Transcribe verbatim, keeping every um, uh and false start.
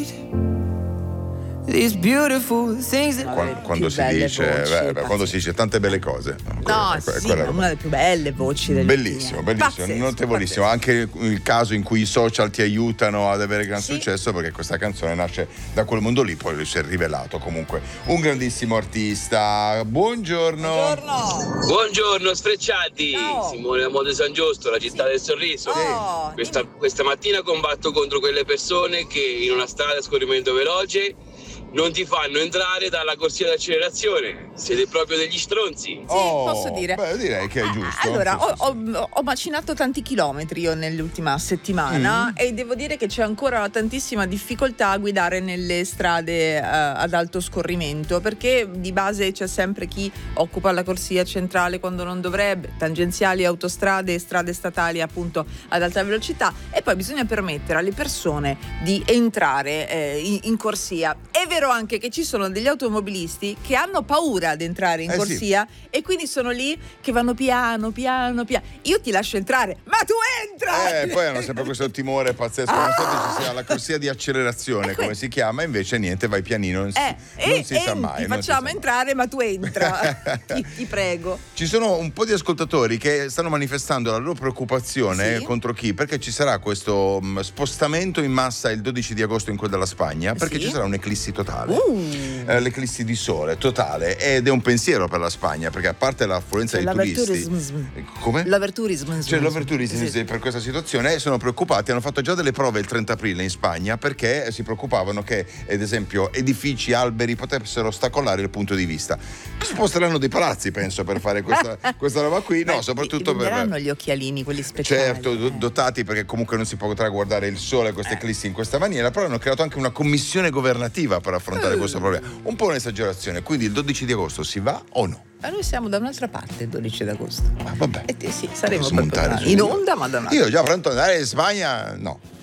read these beautiful things that... Quando, quando si dice voci, beh, quando si dice tante belle cose, no, quella, sì, quella una delle più belle voci del bellissimo, bellissimo, pazzesco, notevolissimo. Pazzesco. Anche il caso in cui i social ti aiutano ad avere gran sì. successo, perché questa canzone nasce da quel mondo lì, poi si è rivelato comunque un grandissimo artista. Buongiorno. Buongiorno, Buongiorno sfrecciati. No. Simone da Monte San Giusto, la città sì. del sorriso. Oh, questa, questa mattina combatto contro quelle persone che in una strada a scorrimento veloce non ti fanno entrare dalla corsia d'accelerazione. Siete proprio degli stronzi. Sì, oh, posso dire. Beh, direi che è giusto. Allora, sì, ho, sì, sì. Ho, ho macinato tanti chilometri io nell'ultima settimana mm. e devo dire che c'è ancora tantissima difficoltà a guidare nelle strade uh, ad alto scorrimento, perché di base c'è sempre chi occupa la corsia centrale quando non dovrebbe, tangenziali, autostrade e strade statali appunto ad alta velocità, e poi bisogna permettere alle persone di entrare eh, in, in corsia. È vero anche che ci sono degli automobilisti che hanno paura ad entrare in eh corsia sì. e quindi sono lì che vanno piano piano piano. Io ti lascio entrare, ma tu entra! Eh, poi hanno sempre questo timore pazzesco, ah! non so se ci sia la corsia di accelerazione, come si chiama, invece niente, vai pianino, non si, eh, non e, si sa mai. Ti facciamo entrare, ma tu entra. ti, ti prego. Ci sono un po' di ascoltatori che stanno manifestando la loro preoccupazione sì. contro chi? Perché ci sarà questo um, spostamento in massa il dodici di agosto in quella della Spagna, perché sì? ci sarà un'eclissi totale. Uh. Eh, l'eclissi di sole totale, ed è un pensiero per la Spagna, perché a parte l'affluenza c'è dei turisti, come? L'overtourism. C'è l'overtourism sì. per questa situazione, e sono preoccupati. Hanno fatto già delle prove il trenta aprile in Spagna perché si preoccupavano che, ad esempio, edifici, alberi potessero ostacolare il punto di vista. Sposteranno dei palazzi, penso, per fare questa, questa roba qui. No, beh, soprattutto per. Hanno gli occhialini, quelli speciali. Certo, eh. dotati, perché comunque non si potrà guardare il sole a queste eclissi in questa maniera, però hanno creato anche una commissione governativa per affrontare uh. questo problema. Un po' un'esagerazione, quindi il dodici di agosto si va o no? Ma noi siamo da un'altra parte il dodici d'agosto. Ah, vabbè. E te, sì, saremo in in onda, ma da un'altra. Io già pronto ad andare in Spagna, no.